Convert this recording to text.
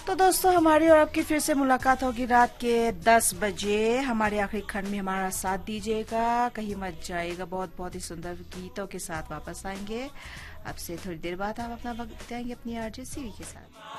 तो दोस्तों, हमारी और आपकी फिर से मुलाकात होगी रात के 10 बजे। हमारे आखिरी खंड में हमारा साथ दीजिएगा, कहीं मत जाइएगा। बहुत बहुत ही सुंदर गीतों के साथ वापस आएंगे। अब से थोड़ी देर बाद हम अपना वक्त देंगे अपनी आरजे सीवी के साथ।